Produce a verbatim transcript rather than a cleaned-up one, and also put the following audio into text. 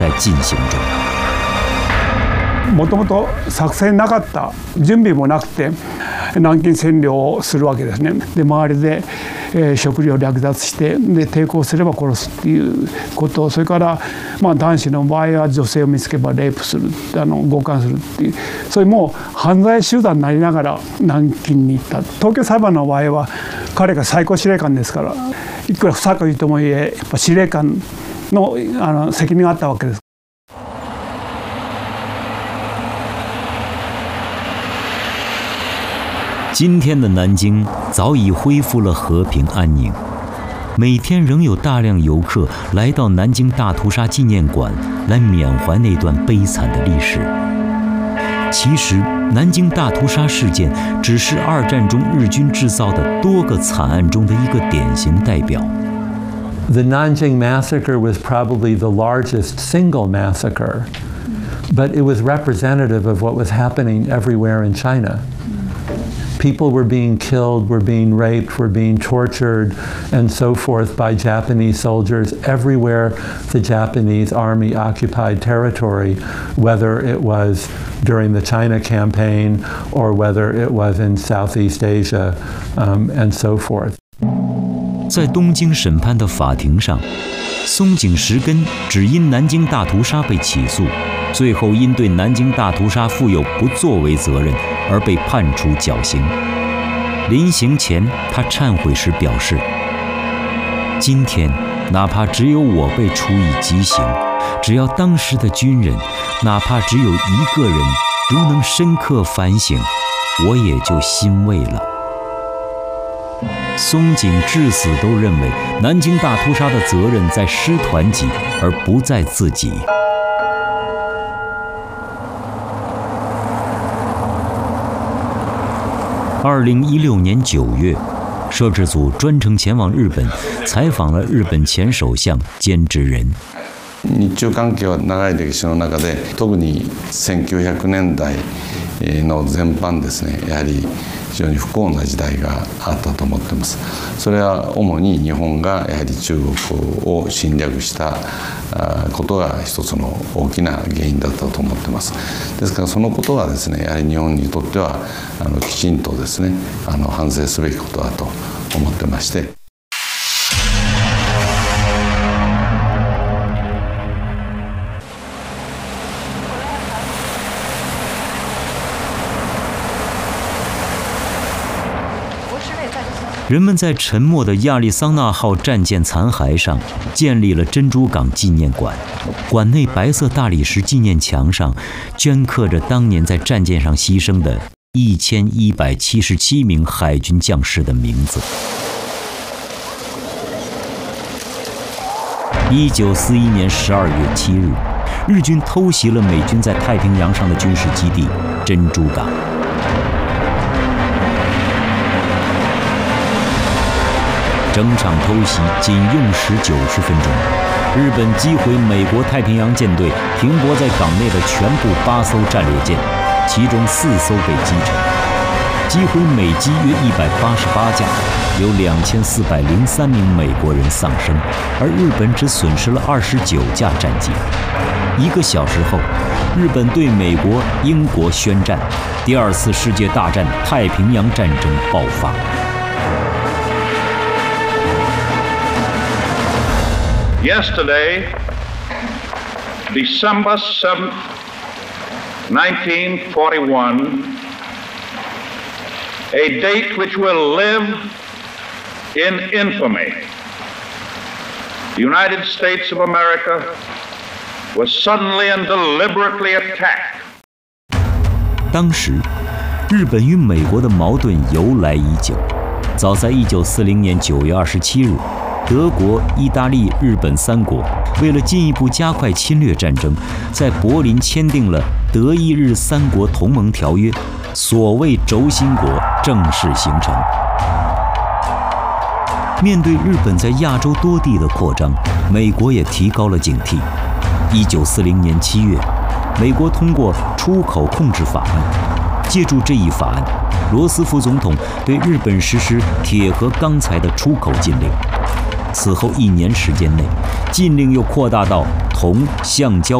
在进行中。 もともと作戦なかった準備もなくて南京占領をするわけですね。で周りで、えー、食料を略奪してで抵抗すれば殺すっていうことそれから、まあ、男子の場合は女性を見つけばレイプするあの強姦するっていうそういうもう犯罪集団になりながら南京に行った。東京裁判の場合は彼が最高司令官ですからいくら不作為ともいえやっぱ司令官の、あの責任があったわけです。 今天的南京早已恢复了和平安宁，每天仍有大量游客来到南京大屠杀纪念馆来缅怀那段悲惨的历史。其实，南京大屠杀事件只是二战中日军制造的多个惨案中的一个典型代表。 The Nanjing massacre was probably the largest single massacre, but it was representative of what was happening everywhere in China. People were being killed, were being raped, were being tortured, and so forth by Japanese soldiers everywhere the Japanese army occupied territory, whether it was during the China campaign or whether it was in Southeast Asia, um, and so forth. 在东京审判的法庭上，松井石根只因南京大屠杀被起诉，最后因对南京大屠杀负有不作为责任而被判处绞刑。临刑前，他忏悔时表示：“今天，哪怕只有我被处以极刑，只要当时的军人，哪怕只有一个人，如能深刻反省，我也就欣慰了。”松井至死都认为，南京大屠杀的责任在师团级，而不在自己。二零一六年九月，摄制组专程前往日本，采访了日本前首相菅直人。 日中関係は長い歴史の中で、特にせんきゅうひゃくねんだいの前半ですね、やはり非常に不幸な時代があったと思っています。それは主に日本がやはり中国を侵略したことが一つの大きな原因だったと思っています。ですからそのことはですね、やはり日本にとってはあのきちんとですね、あの反省すべきことだと思ってまして。 人们在沉没的亚利桑那号战舰残骸上建立了珍珠港纪念馆，馆内白色大理石纪念墙上镌刻着当年在战舰上牺牲的一千一百七十七名海军将士的名字。一九四一年十二月七日，日军偷袭了美军在太平洋上的军事基地珍珠港。整场偷袭仅用时九十分钟，日本击毁美国太平洋舰队停泊在港内的全部八艘战列舰，其中四艘被击沉，击毁美机约一百八十八架，有两千四百零三名美国人丧生，而日本只损失了二十九架战机。一个小时后，日本对美国、英国宣战，第二次世界大战太平洋战争爆发。 Yesterday, December seventh, nineteen forty-one, a date which will live in infamy. The United States of America was suddenly and deliberately attacked. 当时，日本与美国的矛盾由来已久，早在一九四零年九月二十七日。德国、意大利、日本三国为了进一步加快侵略战争，在柏林签订了德意日三国同盟条约，所谓轴心国正式形成。面对日本在亚洲多地的扩张，美国也提高了警惕。一九四零年七月，美国通过出口控制法案，借助这一法案，罗斯福总统对日本实施铁和钢材的出口禁令。此后一年时间内，禁令又扩大到铜、橡胶。